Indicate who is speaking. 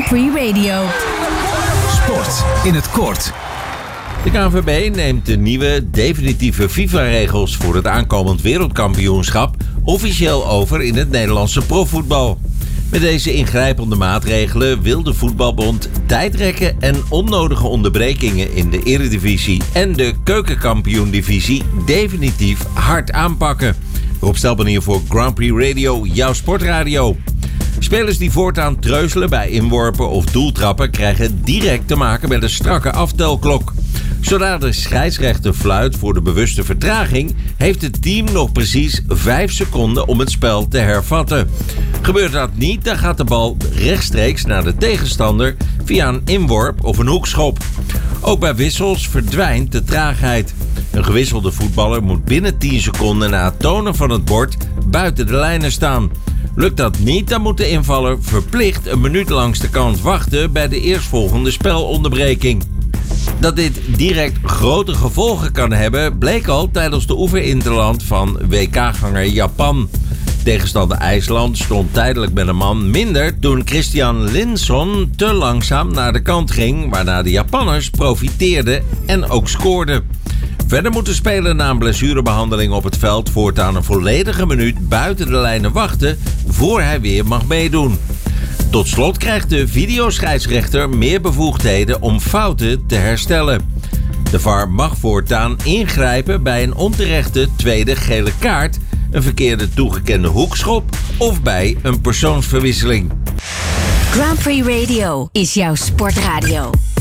Speaker 1: Prix Radio.
Speaker 2: Sport in het kort.
Speaker 3: De KNVB neemt de nieuwe definitieve FIFA-regels voor het aankomend wereldkampioenschap officieel over in het Nederlandse profvoetbal. Met deze ingrijpende maatregelen wil de voetbalbond tijdrekken en onnodige onderbrekingen in de Eredivisie en de Keukenkampioen-divisie definitief hard aanpakken. Rob Stelpanier voor Grand Prix Radio, jouw sportradio. Spelers die voortaan treuzelen bij inworpen of doeltrappen krijgen direct te maken met een strakke aftelklok. Zodra de scheidsrechter fluit voor de bewuste vertraging, heeft het team nog precies 5 seconden om het spel te hervatten. Gebeurt dat niet, dan gaat de bal rechtstreeks naar de tegenstander via een inworp of een hoekschop. Ook bij wissels verdwijnt de traagheid. Een gewisselde voetballer moet binnen 10 seconden na het tonen van het bord buiten de lijnen staan. Lukt dat niet, dan moet de invaller verplicht een minuut langs de kant wachten bij de eerstvolgende spelonderbreking. Dat dit direct grote gevolgen kan hebben, bleek al tijdens de oefeninterland van WK-ganger Japan. Tegenstander IJsland stond tijdelijk met een man minder toen Christian Linson te langzaam naar de kant ging, waarna de Japanners profiteerden en ook scoorden. Verder moet de speler na een blessurebehandeling op het veld voortaan een volledige minuut buiten de lijnen wachten voor hij weer mag meedoen. Tot slot krijgt de videoscheidsrechter meer bevoegdheden om fouten te herstellen. De VAR mag voortaan ingrijpen bij een onterechte tweede gele kaart, een verkeerde toegekende hoekschop of bij een persoonsverwisseling.
Speaker 1: Grand Prix Radio is jouw sportradio.